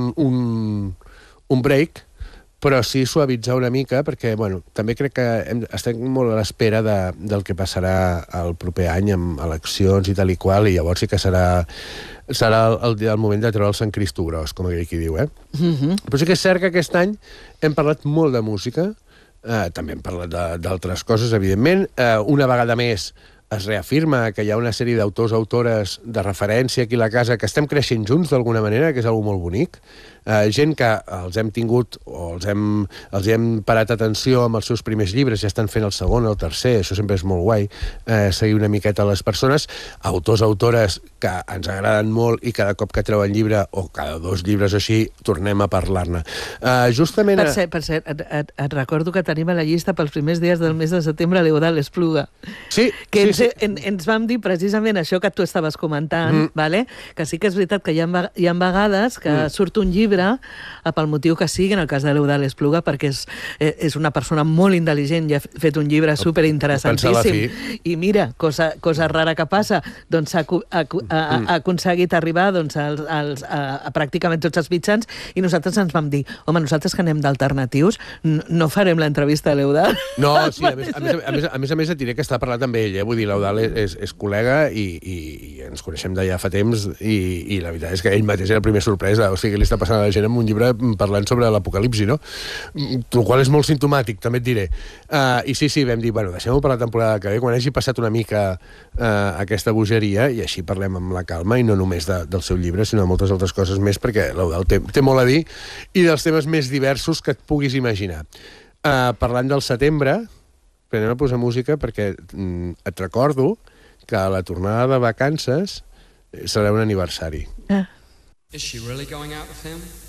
un break, però sí suavitzar una mica, perquè, bueno, també crec que estem molt a l'espera del que passarà el proper any amb eleccions i tal i qual, i llavors sí que serà el moment de treure el Sant Cristo gros, com aquell qui diu, Però sí que és cert que aquest any hem parlat molt de música, també hem parlat d'altres coses, evidentment. Una vegada més es reafirma que hi ha una sèrie d'autors, autores de referència aquí a la casa, que estem creixent junts d'alguna manera, que és una molt bonic. Gent que els hem tingut o els hem parat atenció amb els seus primers llibres, ja estan fent el segon o el tercer, això sempre és molt guai, seguir una miqueta les persones, autors, autores que ens agraden molt i cada cop que treuen llibre, o cada 2 llibres així, tornem a parlar-ne. Justament... Per cert, et recordo que tenim a la llista pels primers dies del mes de setembre l'Eudald Espluga. Sí, ens vam dir precisament això que tu estaves comentant, vale? Que sí que és veritat que hi ha vegades que surt un llibre pel motiu que sigui, en el cas de l'Eudald Espluga, perquè és una persona molt intel·ligent i ha fet un llibre superinteressantíssim. I mira, cosa rara que passa, doncs ha aconseguit arribar a pràcticament tots els mitjans, i nosaltres ens vam dir, home, nosaltres que anem d'alternatius, no farem l'entrevista a l'Eudald. No, sí, a més et diré que està parlant amb ell, vull dir, l'Eudald és col·lega i ens coneixem d'allà fa temps, i la veritat és que ell mateix era la primera sorpresa, o sigui, que li està passant a la gent amb un llibre parlant sobre l'apocalipsi, no? El qual és molt simptomàtic, també et diré. I sí, vam dir, bueno, deixem-ho per la temporada que ve, quan hagi passat una mica aquesta bogeria, i així parlem amb la calma, i no només del seu llibre, sinó de moltes altres coses més, perquè l'Eudald té molt a dir, i dels temes més diversos que et puguis imaginar. Parlant del setembre, anem a posar música, perquè et recordo que a la tornada de vacances serà un aniversari. Is she really going out with him?